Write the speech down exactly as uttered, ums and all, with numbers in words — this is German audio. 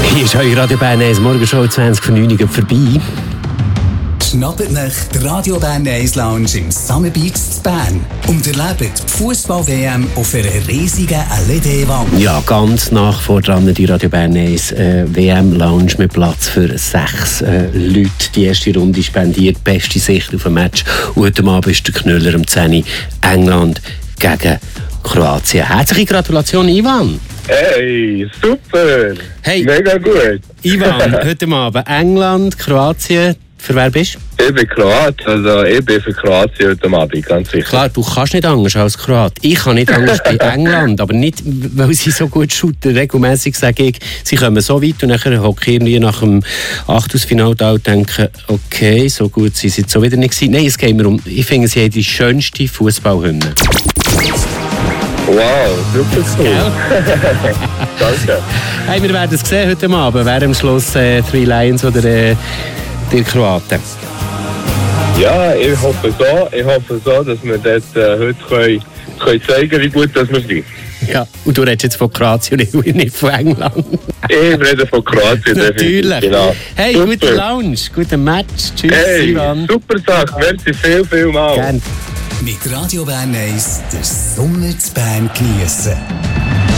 Hier ist eure Radio Bern eins Morgenshow zwanzig von neun vorbei. Schnappt nach die Radio Bern eins Lounge im Summer Beach zu Bern und erlebt die Fußball-W M auf einer riesigen L E D-Wand. Ja, ganz nach vor dran die Radio Bern eins äh, W M-Lounge mit Platz für sechs äh, Leute. Die erste Runde spendiert, beste Sicht auf ein Match. Und heute Abend ist der Knüller um zehn Uhr England gegen Kroatien. Herzliche Gratulation, Ivan! Hey, super! Hey, mega gut! Ivan, heute Abend England, Kroatien. Für wer bist du? Ich bin Kroat, also ich bin für Kroatien heute Abend, ganz sicher. Klar, du kannst nicht anders als Kroat. Ich kann nicht anders bei England, aber nicht, weil sie so gut shooten. Regelmässig sage ich, sie kommen so weit und dann hocke ich nach dem Achtelfinale da und denke, okay, so gut sind sie jetzt so wieder nicht gewesen. Nein, es geht mir um, ich finde, sie haben die schönste Fußballhymne. Wow, super cool. Danke. Hey, wir werden es sehen heute Abend, wer am Schluss äh, Three Lions oder äh, die Kroaten. Ja, ich hoffe so, ich hoffe so, dass wir das äh, heute können, können zeigen, wie gut das wir sind. Ja, und du redest jetzt von Kroatien und nicht von England. Ich rede von Kroatien. Natürlich. Genau. Hey, super. Gute Lounge, guten Match. Tschüss, hey, Ivan. Super Sache, merci viel, viel mal. Gern. Mit Radio Bern eins den Sommer zu Bern geniessen.